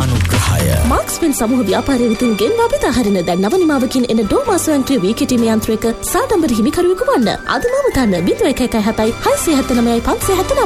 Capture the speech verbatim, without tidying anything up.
අනුග්‍රහය. මාක්ස්වෙල් සමූහ ව්‍යාපාරය විසින් ගෙන්වා බෙදා හරින දැන් නව නිමාවකින් එන ඩෝමා ස්වයංක්‍රීය වී කෙටීම යන්ත්‍රයක සාඩම්බර හිමිකරුවෙකු වන්න. අද මාව තන්න බිඳුව එක එක හතයි හයසිය හැත්තෑ නවයයි පන්සිය හැත්තෑ නවය.